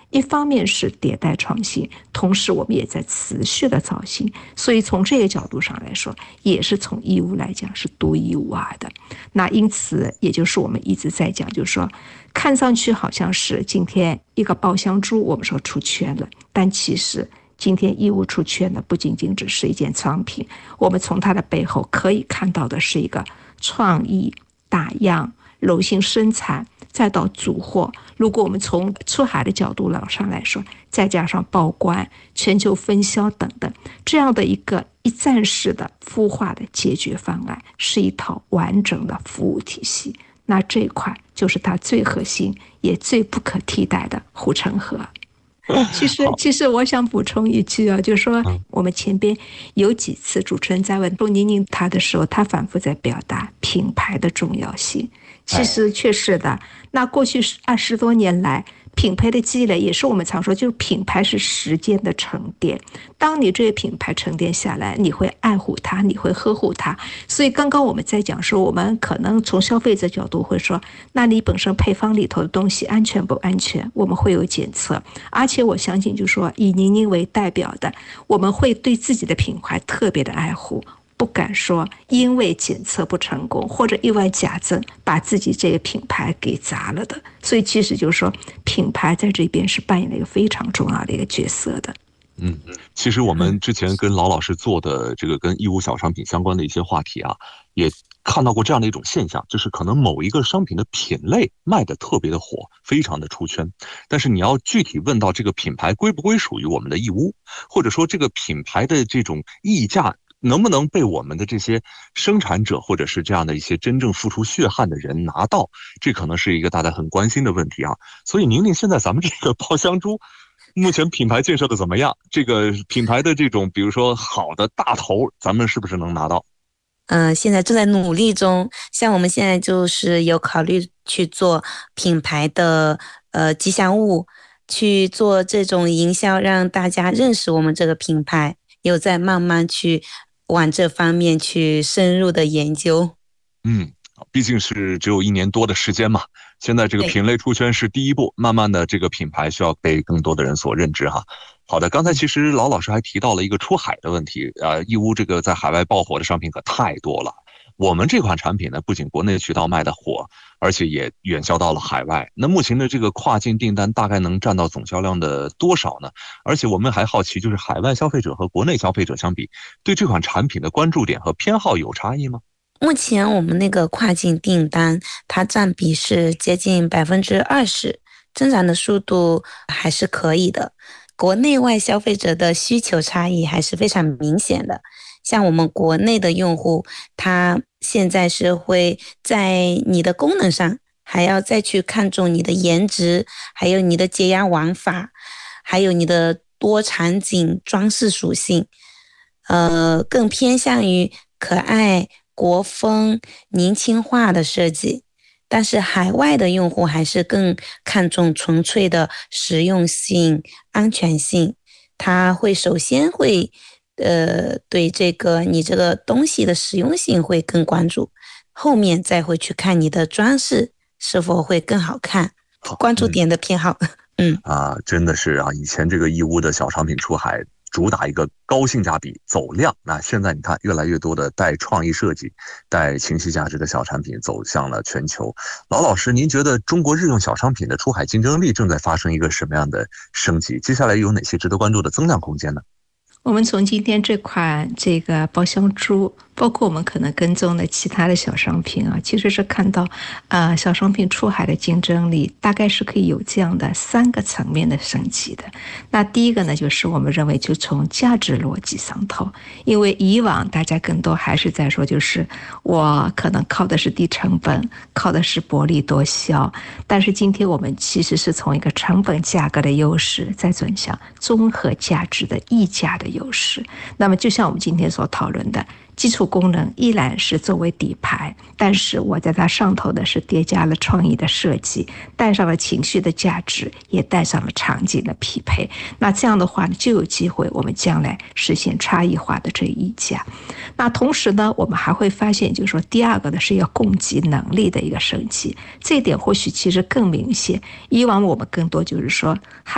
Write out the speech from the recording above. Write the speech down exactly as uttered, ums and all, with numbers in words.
一方面是迭代创新，同时我们也在持续的造新，所以从这个角度上来说，也是从义乌来讲是独一无二的。那因此，也就是我们一直在讲，就是说，看上去好像是今天一个爆香猪，我们说出圈了，但其实今天义乌出圈的不仅仅只是一件商品，我们从它的背后可以看到的是一个创意、打样、柔性生产，再到组货。如果我们从出海的角度上来说，再加上报关、全球分销等等，这样的一个一站式的孵化的解决方案，是一套完整的服务体系。那这一块就是它最核心也最不可替代的护城河。其实，其实我想补充一句啊，就是说我们前边有几次主持人在问陆宁宁他的时候，他反复在表达品牌的重要性。其实确实的，那过去二十多年来，品牌的积累也是我们常说，就是品牌是时间的沉淀。当你这个品牌沉淀下来，你会爱护它，你会呵护它。所以刚刚我们在讲说，我们可能从消费者角度会说，那你本身配方里头的东西安全不安全？我们会有检测，而且我相信，就是说以宁宁为代表的，我们会对自己的品牌特别的爱护。不敢说因为检测不成功或者意外假证把自己这个品牌给砸了的，所以其实就是说品牌在这边是扮演了一个非常重要的一个角色的。 嗯，其实我们之前跟老老师做的这个跟义乌小商品相关的一些话题啊，也看到过这样的一种现象，就是可能某一个商品的品类卖得特别的火，非常的出圈，但是你要具体问到这个品牌归不归属于我们的义乌，或者说这个品牌的这种溢价能不能被我们的这些生产者或者是这样的一些真正付出血汗的人拿到，这可能是一个大家很关心的问题啊。所以宁宁，现在咱们这个爆香猪目前品牌建设的怎么样？这个品牌的这种比如说好的大头咱们是不是能拿到？ 呃，现在正在努力中，像我们现在就是有考虑去做品牌的呃吉祥物，去做这种营销，让大家认识我们这个品牌，有在慢慢去往这方面去深入的研究。 嗯，毕竟是只有一年多的时间嘛，现在这个品类出圈是第一步，慢慢的这个品牌需要被更多的人所认知哈。好的，刚才其实老老师还提到了一个出海的问题，呃，义乌这个在海外爆火的商品可太多了。我们这款产品呢，不仅国内渠道卖的火，而且也远销到了海外。那目前的这个跨境订单大概能占到总销量的多少呢？而且我们还好奇，就是海外消费者和国内消费者相比，对这款产品的关注点和偏好有差异吗？ 目前我们那个跨境订单，它占比是接近百分之二十，增长的速度还是可以的。国内外消费者的需求差异还是非常明显的。像我们国内的用户，他现在是会在你的功能上，还要再去看重你的颜值，还有你的解压玩法，还有你的多场景装饰属性，呃，更偏向于可爱、国风、年轻化的设计。但是海外的用户还是更看重纯粹的实用性、安全性，他会首先会呃，对这个你这个东西的实用性会更关注，后面再会去看你的装饰是否会更好看，关注点的偏好。嗯啊，真的是啊，以前这个义乌的小商品出海主打一个高性价比走量，那现在你看越来越多的带创意设计、带情绪价值的小产品走向了全球。老老师，您觉得中国日用小商品的出海竞争力正在发生一个什么样的升级？接下来有哪些值得关注的增量空间呢？ 我们从今天这款这个爆香猪，包括我们可能跟踪的其他的小商品啊，其实是看到，呃，小商品出海的竞争力大概是可以有这样的三个层面的升级的。那第一个呢，就是我们认为就从价值逻辑上头，因为以往大家更多还是在说，就是我可能靠的是低成本，靠的是薄利多销，但是今天我们其实是从一个成本价格的优势，再转向综合价值的溢价的优势。那么就像我们今天所讨论的，基础功能依然是作为底牌，但是我在它上头的是叠加了创意的设计，带上了情绪的价值，也带上了场景的匹配。那这样的话呢，就有机会我们将来实现差异化的这溢价。那同时呢，我们还会发现，就是说第二个呢是要供给能力的一个升级，这一点或许其实更明显。以往我们更多就是说